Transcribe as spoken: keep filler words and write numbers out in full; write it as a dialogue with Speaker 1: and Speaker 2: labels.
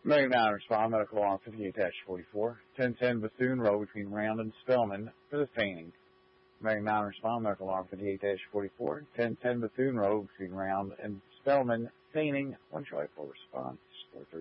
Speaker 1: American nine, respond, medical alarm fifty-eight dash forty-four. ten ten Bethune Road between Round and Spellman for the fainting. American nine, respond, medical alarm fifty-eight dash forty-four. ten ten Bethune Road between Round and Spellman, fainting. One Charlie four response. four three.